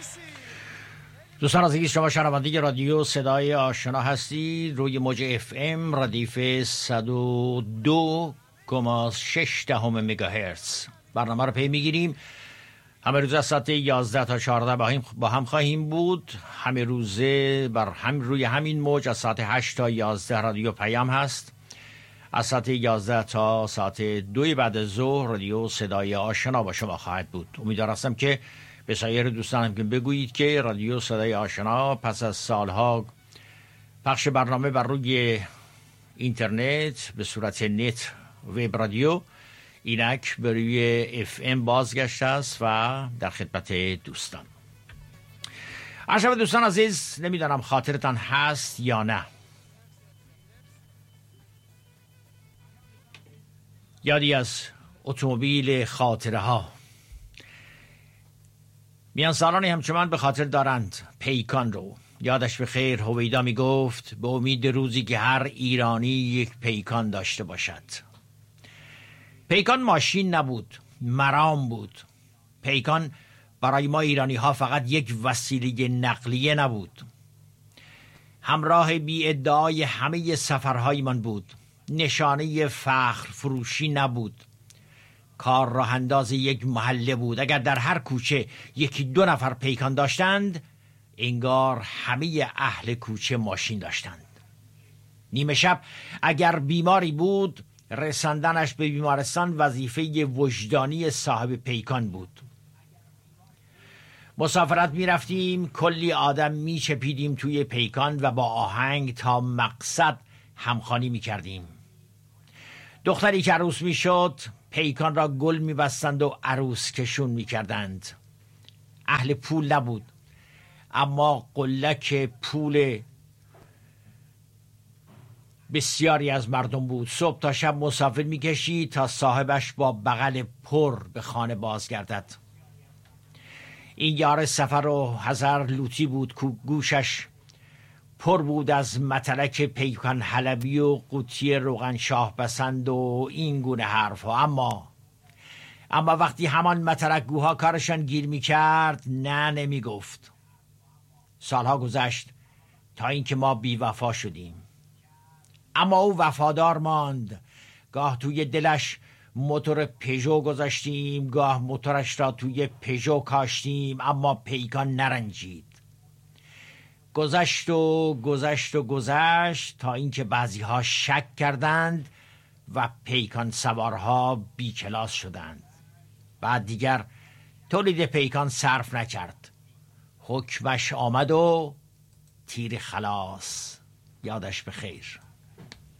دوستان عزیز، شما شنونده رادیو صدای آشنا هستید روی موج اف ام ردیف 102.6 مگاهرتز. برنامه رو پی میگیریم. همه روز از ساعت 11 تا 14 با هم خواهیم بود. همه روزه روی همین موج از ساعت 8 تا 11 رادیو پیام هست. از ساعت 11 تا ساعت 2 بعد ظهر رادیو صدای آشنا با شما خواهد بود. امیدوارم که به سایر دوستانم که بگویید که رادیو صدای آشنا پس از سالها پخش برنامه بر روی اینترنت به صورت نت وب رادیو اینک به روی اف ام بازگشته است و در خدمت دوستان. عرض دوستان عزیز، نمیدانم خاطرتان هست یا نه، یادی از اتومبیل خاطره ها. میان سالانی همچنان به خاطر دارند پیکان رو. یادش به خیر هویدا می گفت به امید روزی که هر ایرانی یک پیکان داشته باشد. پیکان ماشین نبود، مرام بود. پیکان برای ما ایرانی ها فقط یک وسیله نقلیه نبود، همراه بی ادعای همه سفرهای من بود. نشانه فخر فروشی نبود، کار راه انداز یک محله بود. اگر در هر کوچه یکی دو نفر پیکان داشتند، انگار همه اهل کوچه ماشین داشتند. نیمه شب اگر بیماری بود، رساندنش به بیمارستان وظیفه وجدانی صاحب پیکان بود. مسافرت می رفتیم، کلی آدم می چپیدیم توی پیکان و با آهنگ تا مقصد همخوانی می کردیم. دختری که عروس می شد پیکان را گل می بستند و عروس کشون می کردند. اهل پول نبود، اما قلک پول بسیاری از مردم بود. صبح تا شب مسافر می کشید تا صاحبش با بغل پر به خانه بازگردد. این یار سفر و هزار لوتی بود که گوشش پر بود از متلک پیکان حلبی و قوطی روغن شاه بسند و این گونه حرف ها. اما وقتی همان متلک گوها کارشان گیر می کرد، نه نمی گفت. سالها گذشت تا اینکه ما بی وفا شدیم، اما او وفادار ماند. گاه توی دلش موتور پژو گذاشتیم، گاه موتورش را توی پژو کاشتیم، اما پیکان نرنجید. گذشت و گذشت و گذشت تا اینکه بعضی ها شک کردند و پیکان سوارها بی کلاس شدند. بعد دیگر تولید پیکان صرف نکرد. حکمش آمد و تیر خلاص. یادش به خیر.